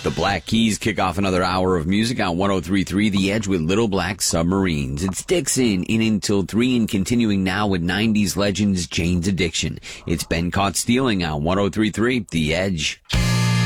The Black Keys kick off another hour of music on 103.3 The Edge with Little Black Submarines. It's Dixon in until 3 and continuing now with 90s legends Jane's Addiction. It's Been Caught Stealing on 103.3 The Edge.